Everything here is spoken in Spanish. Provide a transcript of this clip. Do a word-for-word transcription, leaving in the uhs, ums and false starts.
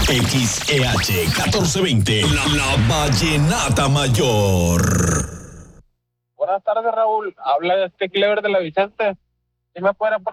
X E H catorce veinte, la, la Vallenata Mayor. Buenas tardes, Raúl. Habla este Clever de la Vicente. ¿Sí me puede